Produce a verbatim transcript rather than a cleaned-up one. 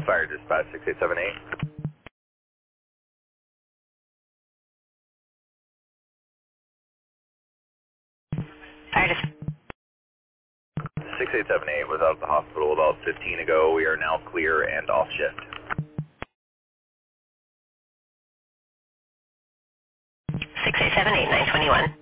Fire dispatch six eight seven eight. Fire dispatch. six eight seven eight was out of the hospital about fifteen ago. We are now clear and off shift. six eight seven eight, nine twenty-one.